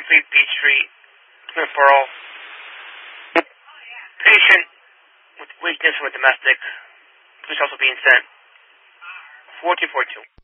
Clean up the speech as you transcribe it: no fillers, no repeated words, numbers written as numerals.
Beach Street, Smithboro. Patient with weakness with domestic. Police also being sent. 4242.